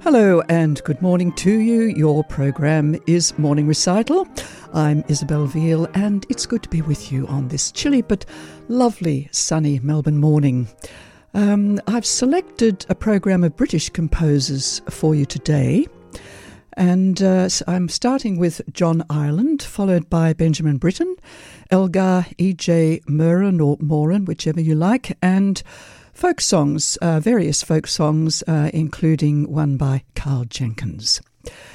Hello and good morning to you. Your program is Morning Recital. I'm Isabel Veal and it's good to be with you on this chilly but lovely sunny Melbourne morning. I've selected a program of British composers for you today, and so I'm starting with John Ireland, followed by Benjamin Britten, Elgar E.J. Moran or Moran, whichever you like, and folk songs, various folk songs, including one by Carl Jenkins.